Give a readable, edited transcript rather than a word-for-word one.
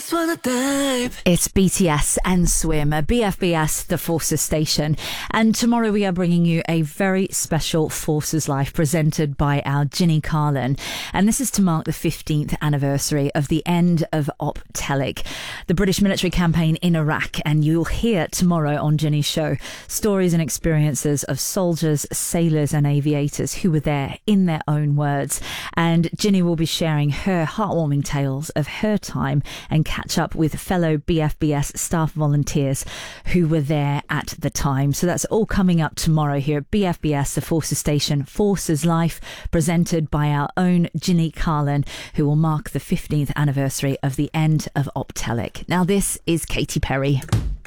just wanna dive. It's BTS and Swim, BFBS, the Forces Station. And tomorrow we are bringing you a very special Forces Life presented by our Ginny Carlin. And this is to mark the 15th anniversary of the end of Op Telic, the British military campaign in Iraq. And you'll hear tomorrow on Ginny's show stories and experiences of soldiers, sailors and aviators who were there in their own words. And Ginny will be sharing her heartwarming tales of her time and catch up with fellow BFBS staff volunteers who were there at the time. So that's all coming up tomorrow here at BFBS, the Forces Station, Forces Life, presented by our own Ginny Carlin, who will mark the 15th anniversary of the end of Op Telic. Now this is Katy Perry.